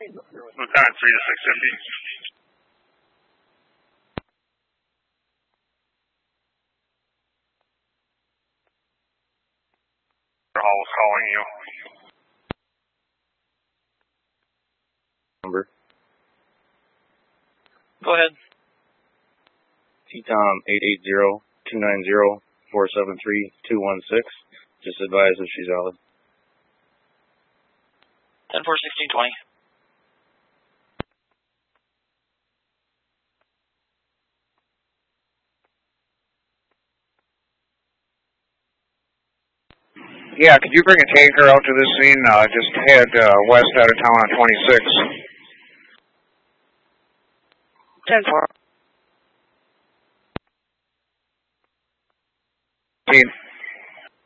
Lieutenant 3 to 650. Hall was calling you. Number. Go ahead. TTOM 880-290-473-216. Just advise if she's valid. 10-4-16-20. Yeah, could you bring a tanker out to this scene? Just head west out of town on 26. 10-4.